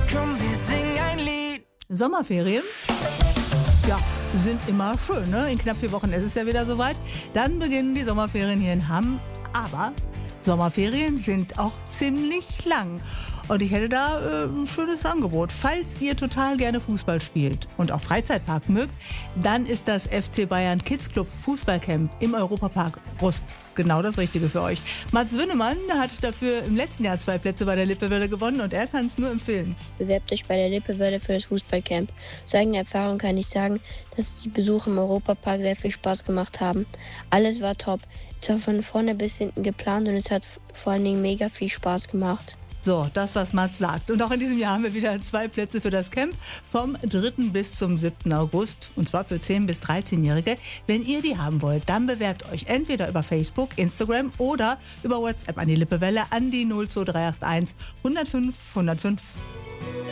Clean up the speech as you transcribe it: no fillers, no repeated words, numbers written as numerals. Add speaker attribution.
Speaker 1: Komm, wir singen ein Lied.
Speaker 2: Sommerferien? Ja, sind immer schön, ne? In knapp 4 Wochen ist es ja wieder soweit. Dann beginnen die Sommerferien hier in Hamm. Aber Sommerferien sind auch ziemlich lang. Und ich hätte da ein schönes Angebot. Falls ihr total gerne Fußball spielt und auch Freizeitpark mögt, dann ist das FC Bayern Kids Club Fußballcamp im Europapark Rust genau das Richtige für euch. Mats Wünnemann hat dafür im letzten Jahr 2 Plätze bei der Lippewelle gewonnen und er kann es nur empfehlen.
Speaker 3: Bewerbt euch bei der Lippewelle für das Fußballcamp. Aus eigener Erfahrung kann ich sagen, dass die Besuche im Europapark sehr viel Spaß gemacht haben. Alles war top. Es war von vorne bis hinten geplant und es hat vor allen Dingen mega viel Spaß gemacht.
Speaker 2: So, das, was Mats sagt. Und auch in diesem Jahr haben wir wieder 2 Plätze für das Camp vom 3. bis zum 7. August. Und zwar für 10- bis 13-Jährige. Wenn ihr die haben wollt, dann bewerbt euch entweder über Facebook, Instagram oder über WhatsApp an die Lippewelle an die 02381 105 105.